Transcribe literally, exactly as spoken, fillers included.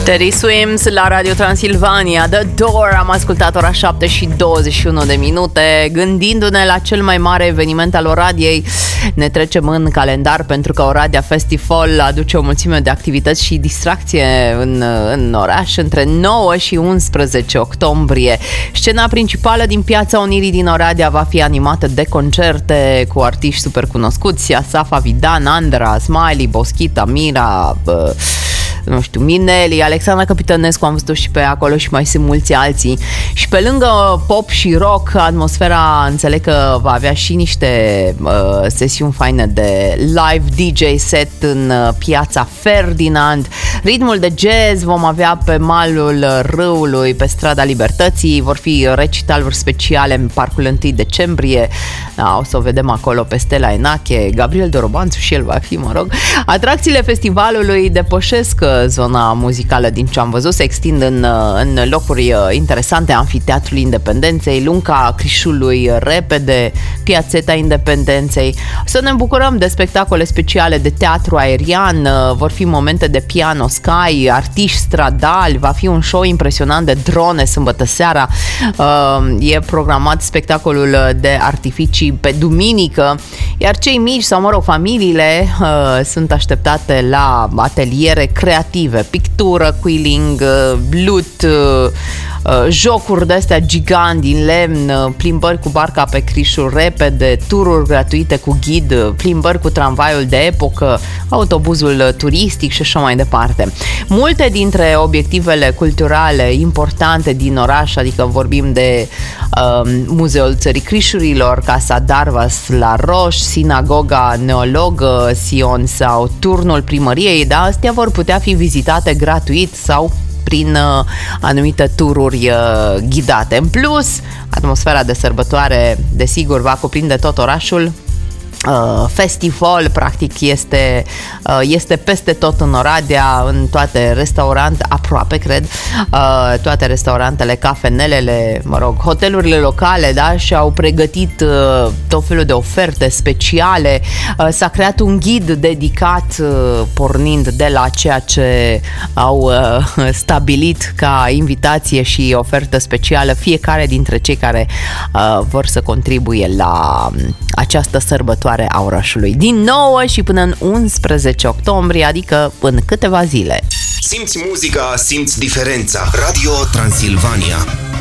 Teddy Swims la Radio Transilvania, The Door. Am ascultat ora șapte și douăzeci și unu de minute. Gândindu-ne la cel mai mare eveniment al Oradiei, ne trecem în calendar, pentru că Oradea Festival aduce o mulțime de activități și distracție în, în oraș între nouă și unsprezece octombrie. Scena principală din Piața Unirii din Oradea va fi animată de concerte cu artiști super cunoscuți: Asafa Vidan, Andra, Smiley, Boschita, Mira, bă, nu știu, Mineli, Alexandra Capitănescu, am văzut și pe acolo și mai sunt mulți alții. Și pe lângă pop și rock, atmosfera, înțeleg că va avea și niște uh, sesiuni faine de live D J set în uh, Piața Ferdinand. Ritmul de jazz vom avea pe malul râului, pe Strada Libertății. Vor fi recitaluri speciale în Parcul întâi decembrie. Da, o să o vedem acolo pe Stella Enache, Gabriel Dorobanțu și el va fi, mă rog. Atracțiile festivalului depășesc zona muzicală din ce am văzut, se extind în, în locuri interesante: Amfiteatrul Independenței, Lunca Crișului, Repede, Piațeta Independenței. Să ne bucurăm de spectacole speciale de teatru aerian, vor fi momente de piano sky, artiști stradali, va fi un show impresionant de drone sâmbătă seara, e programat spectacolul de artificii pe duminică, iar cei mici sau, mă rog, familiile sunt așteptate la ateliere creative, pictură, quilling, lut, jocuri de-astea gigant din lemn, plimbări cu barca pe Crișul Repede, tururi gratuite cu ghid, plimbări cu tramvaiul de epocă, autobuzul turistic și așa mai departe. Multe dintre obiectivele culturale importante din oraș, adică vorbim de uh, Muzeul Țării Crișurilor, Casa Darvas la Roș, Sinagoga Neologă Sion sau Turnul Primăriei, da, astea vor putea fi vizitate gratuit sau prin uh, anumite tururi uh, ghidate. În plus, atmosfera de sărbătoare, desigur, va cuprinde tot orașul. Uh, festival, practic, este, uh, este peste tot în Oradea, în toate restaurante, aproape, cred, uh, toate restaurantele, cafenelele, mă rog, hotelurile locale, da, și-au pregătit uh, tot felul de oferte speciale. Uh, s-a creat un ghid dedicat, uh, pornind de la ceea ce au uh, stabilit ca invitație și ofertă specială fiecare dintre cei care uh, vor să contribuie la această sărbătoare a orașului, din nouă și până în unsprezece octombrie, adică în câteva zile. Simți muzica, simți diferența. Radio Transilvania.